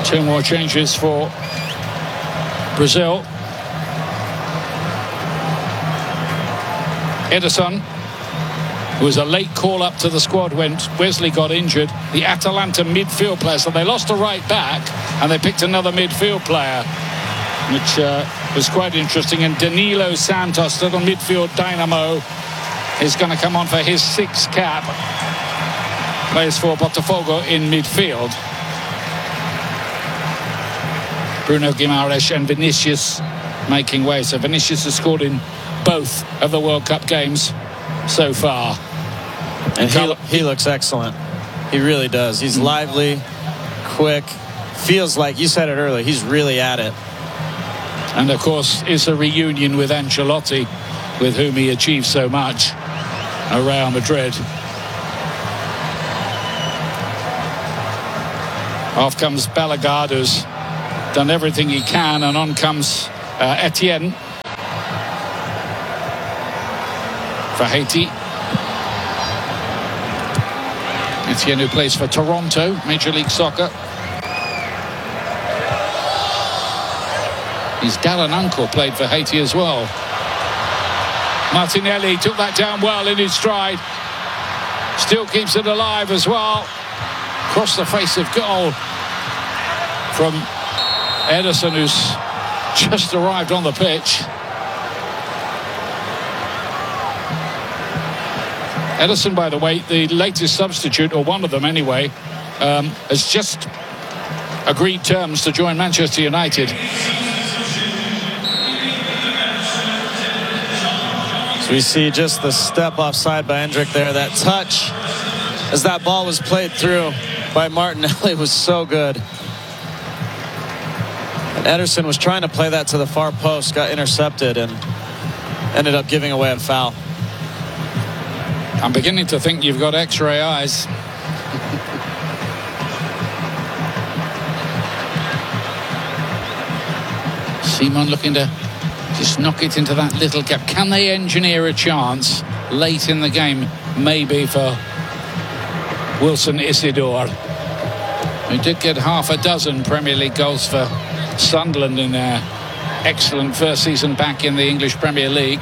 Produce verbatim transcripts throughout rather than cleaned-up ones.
Two more changes for Brazil. Ederson, who was a late call up to the squad when Wesley got injured. The Atalanta midfield player. So they lost a right back and they picked another midfield player, which uh, was quite interesting. And Danilo Santos, little midfield dynamo, is going to come on for his sixth cap. Plays for Botafogo in midfield. Bruno Guimaraes and Vinicius making way. So Vinicius has scored in both of the World Cup games so far. And he, he looks excellent. He really does. He's lively, quick. Feels like, you said it earlier, he's really at it. And of course, it's a reunion with Ancelotti, with whom he achieved so much at Real Madrid. Off comes Bellegarde, who's done everything he can, and on comes uh, Etienne for Haiti. Etienne, who plays for Toronto, Major League Soccer. His Darren uncle played for Haiti as well. Martinelli took that down well in his stride. Still keeps it alive as well. Across the face of goal from Ederson, who's just arrived on the pitch. Ederson, by the way, the latest substitute, or one of them anyway, um, has just agreed terms to join Manchester United. So we see just the step offside by Endrick there. That touch as that ball was played through by Martinelli was so good. And Ederson was trying to play that to the far post, got intercepted, and ended up giving away a foul. I'm beginning to think you've got X-ray eyes. Simon looking to just knock it into that little gap. Can they engineer a chance late in the game, maybe, for Wilson Isidore? We did get half a dozen Premier League goals for Sunderland in their excellent first season back in the English Premier League.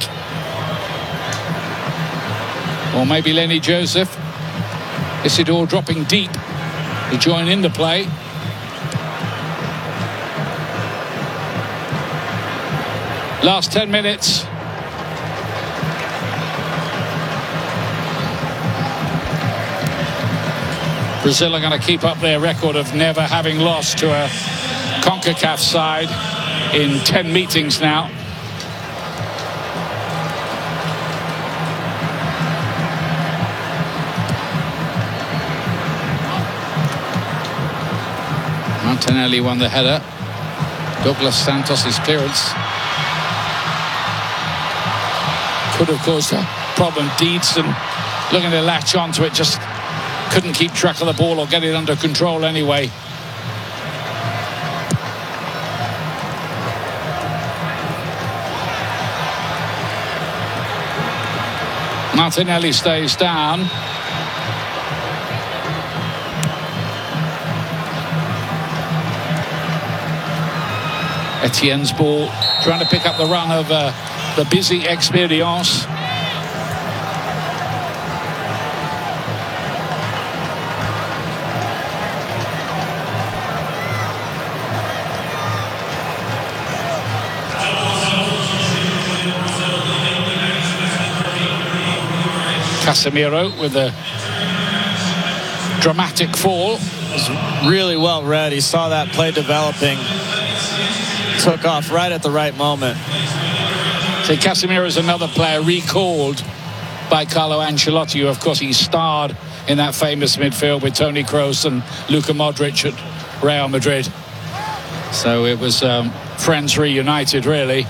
Or maybe Lenny Joseph. Isidore dropping deep to join in the play. Last ten minutes. Brazil are going to keep up their record of never having lost to a CONCACAF side in ten meetings now. Martinelli won the header. Douglas Santos' clearance could have caused a problem. Deedson looking to latch onto it, just couldn't keep track of the ball or get it under control anyway. Martinelli stays down. Etienne's ball, trying to pick up the run of uh, the busy Experience. Casemiro with a dramatic fall. Was really well read. He saw that play developing. Took off right at the right moment. So Casemiro is another player recalled by Carlo Ancelotti, who of course he starred in that famous midfield with Toni Kroos and Luka Modric at Real Madrid. So it was um, friends reunited, really.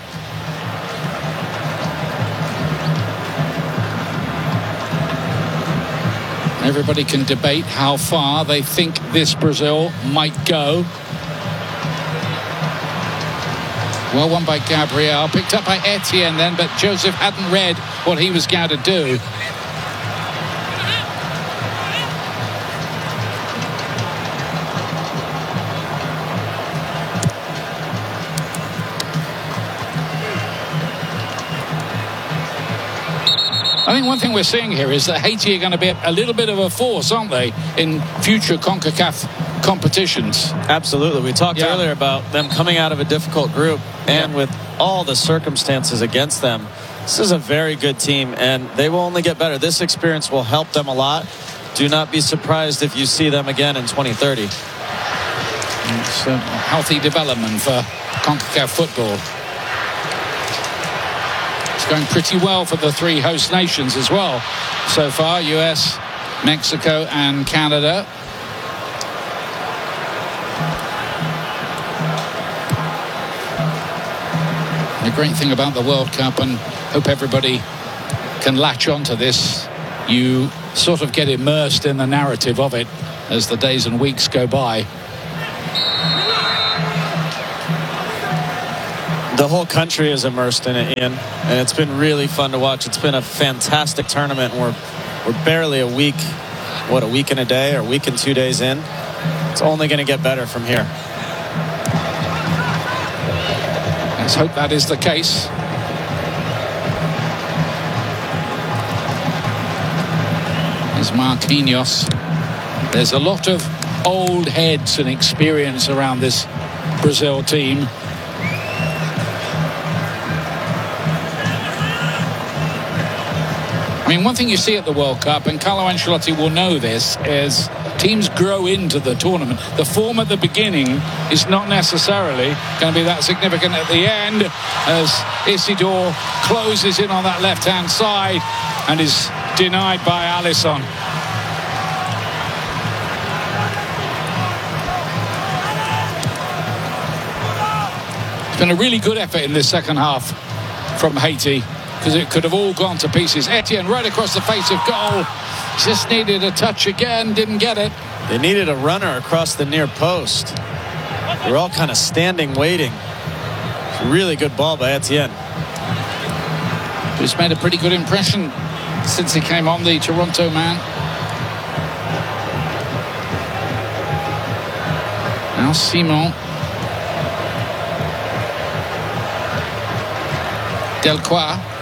Everybody can debate how far they think this Brazil might go. Well won by Gabriel, picked up by Etienne then, but Joseph hadn't read what he was going to do. I think one thing we're seeing here is that Haiti are going to be a little bit of a force, aren't they, in future CONCACAF competitions? Absolutely. We talked yeah. earlier about them coming out of a difficult group, and yeah. with all the circumstances against them, this is a very good team, and they will only get better. This experience will help them a lot. Do not be surprised if you see them again in twenty thirty. It's a healthy development for CONCACAF football. It's going pretty well for the three host nations as well so far: U S, Mexico and Canada. The great thing about the World Cup, and hope everybody can latch onto this, you sort of get immersed in the narrative of it as the days and weeks go by. The whole country is immersed in it, Ian, and it's been really fun to watch. It's been a fantastic tournament. We're we're barely a week, what, a week and a day or a week and two days in. It's only going to get better from here. Let's hope that is the case. There's Marquinhos. There's a lot of old heads and experience around this Brazil team. I mean, one thing you see at the World Cup, and Carlo Ancelotti will know this, is teams grow into the tournament. The form at the beginning is not necessarily going to be that significant at the end, as Isidore closes in on that left-hand side and is denied by Alisson. It's been a really good effort in this second half from Haiti, because it could have all gone to pieces. Etienne right across the face of goal. Just needed a touch again, didn't get it. They needed a runner across the near post. They were all kind of standing, waiting. Really good ball by Etienne. Who's made a pretty good impression since he came on, the Toronto man. Now Simon. Delcroix.